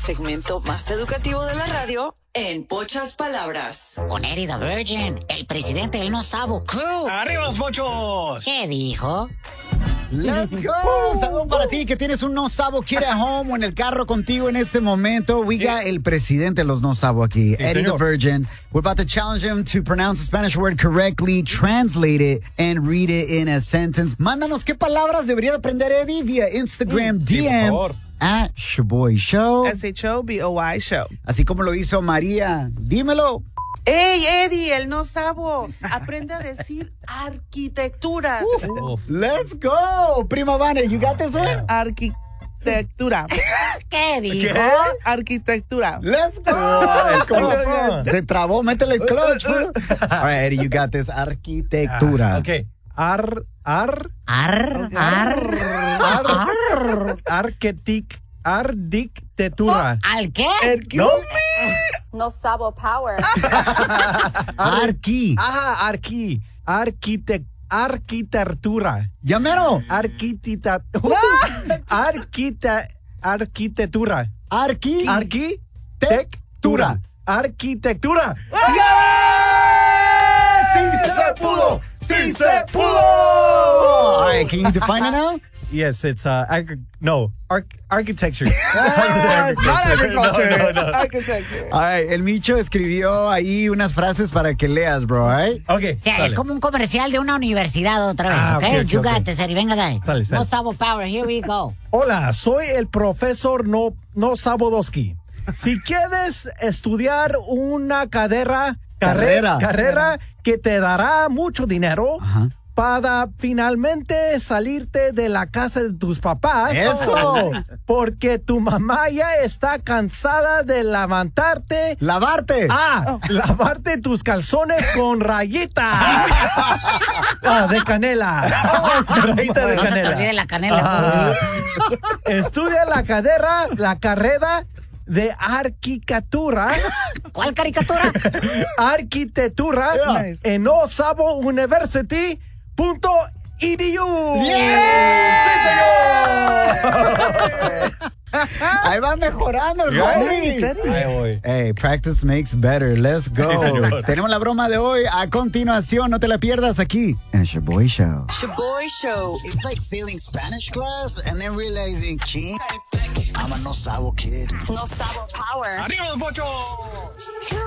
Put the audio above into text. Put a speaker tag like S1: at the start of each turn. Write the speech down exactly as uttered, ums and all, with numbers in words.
S1: segmento más educativo de la radio en pocas palabras.
S2: Con Eddie the Virgin, el presidente del No Sabo Crew.
S3: ¡Arriba los mochos!
S2: ¿Qué dijo?
S4: Let's go. Saludos para ti que tienes un No Sabo Kid at home o en el carro contigo en este momento. We got el presidente de los No Sabo aquí, sí, Eddie señor. the Virgin. We're about to challenge him to pronounce a Spanish word correctly, translate it, and read it in a sentence. Mándanos qué palabras debería aprender Eddie via Instagram
S3: sí,
S4: D M at Shaboy Show.
S5: S H O B O Y Show.
S4: Así como lo hizo María. Dímelo.
S5: ¡Ey, Eddie, el no sabo! Aprende a decir arquitectura.
S4: Uh, let's go. Prima Vane, you got this one?
S5: Arquitectura.
S2: ¿Qué dijo?
S5: ¿Qué? Arquitectura.
S4: Let's go. Oh, se trabó, métele el clutch. All right, Eddie, you got this. Arquitectura.
S3: Ah, ok. Ar, ar.
S2: Ar, ar, ar.
S3: Ar. Arquetic. Arquitectura.
S2: Oh, ¿al qué?
S3: ¿No?
S6: No Sabo Power.
S4: Arqui.
S3: Ajá, arqui. Arquitect. Arquitectura.
S4: Llamero.
S3: Arquitectura. Arquita. Arquitectura.
S4: Arqui.
S3: Arquitectura. Arquitectura.
S4: ¡Sí se pudo! ¡Sí se pudo! All right, can you define it now?
S3: Yes, it's uh, ag- no, arch- architecture.
S5: Ah, it's not agriculture.
S3: No, no, no.
S5: Architecture.
S4: All right, el Micho escribió ahí unas frases para que leas, bro, all right?
S3: Okay.
S2: O sea,
S3: sale.
S2: es como un comercial de una universidad otra vez,
S3: Ah,
S2: ¿ok?
S3: okay, okay,
S2: You got
S3: okay.
S2: this, Eddie. Venga de ahí.
S3: Sale, sale.
S2: No Sabo Power, here we go.
S3: Hola, soy el profesor No, no Sabodoski. Si quieres estudiar una carrera,
S4: Carrera.
S3: carrera, carrera que te dará mucho dinero,
S4: Ajá.
S3: para finalmente salirte de la casa de tus papás.
S4: ¡Eso!
S3: Porque tu mamá ya está cansada de levantarte.
S4: ¡Lavarte!
S3: Ah, lavarte tus calzones con rayita. Ah, de canela. Rayita de
S2: No se te
S3: canela.
S2: olvide la canela.
S3: Ah. Estudia la carrera, la carrera de arquitectura.
S2: ¿Cuál caricatura?
S3: Arquitectura
S5: Nice.
S3: en Osabo University. Punto edu.
S4: Yeah.
S3: ¡Sí, señor!
S4: Ahí va mejorando el
S3: Yeah.
S4: homie.
S3: Ahí voy.
S4: Hey, practice makes better. Let's go.
S3: Sí, señor.
S4: Tenemos la broma de hoy. A continuación, no te la pierdas aquí en el Shaboy Show.
S1: Shaboy Show.
S7: It's like failing Spanish class and then realizing, gee, I'm a no sabo kid.
S1: No Sabo Power.
S3: ¡Arriba los bochos!